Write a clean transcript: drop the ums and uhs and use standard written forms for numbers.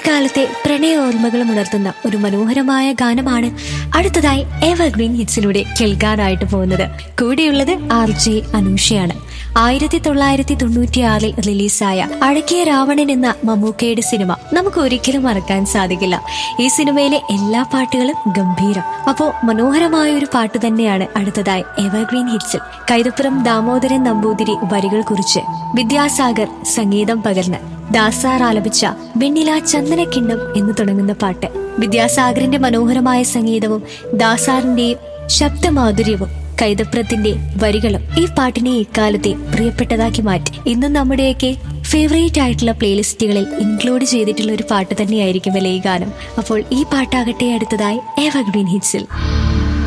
കുട്ടിക്കാലത്തെ പ്രണയ ഓർമ്മകളും ഉണർത്തുന്ന ഒരു മനോഹരമായ ഗാനമാണ് അടുത്തതായി എവർഗ്രീൻ ഹിറ്റ്സിലൂടെ കേൾക്കാനായിട്ട് പോകുന്നത്. കൂടെയുള്ളത് RJ അനൂഷയാണ്. 1996 റിലീസായ അഴകിയ രാവണൻ എന്ന മമ്മൂക്കയുടെ സിനിമ നമുക്ക് ഒരിക്കലും മറക്കാൻ സാധിക്കില്ല. ഈ സിനിമയിലെ എല്ലാ പാട്ടുകളും ഗംഭീരം. അപ്പോ മനോഹരമായ ഒരു പാട്ട് തന്നെയാണ് അടുത്തതായി എവർഗ്രീൻ ഹിറ്റ്സിൽ. കൈതപ്പുറം ദാമോദരൻ നമ്പൂതിരി വരികൾ കുറിച്ച് വിദ്യാസാഗർ സംഗീതം പകർന്ന് ദാസാർ ആലപിച്ച വെണ്ണില ചന്ദനക്കിണ്ണം എന്ന് തുടങ്ങുന്ന പാട്ട്. വിദ്യാസാഗറിന്റെ മനോഹരമായ സംഗീതവും ദാസാറിന്റെയും ശബ്ദമാധുര്യവും കൈതപ്രത്തിന്റെ വരികളും ഈ പാട്ടിനെ ഇക്കാലത്തെ പ്രിയപ്പെട്ടതാക്കി മാറ്റി. ഇന്നും നമ്മുടെയൊക്കെ ഫേവറേറ്റ് ആയിട്ടുള്ള പ്ലേലിസ്റ്റുകളിൽ ഇൻക്ലൂഡ് ചെയ്തിട്ടുള്ള ഒരു പാട്ട് തന്നെയായിരിക്കും അല്ലേ ഈ ഗാനം. അപ്പോൾ ഈ പാട്ടാകട്ടെ അടുത്തതായി എവർഗ്രീൻ ഹിറ്റ്സിൽ.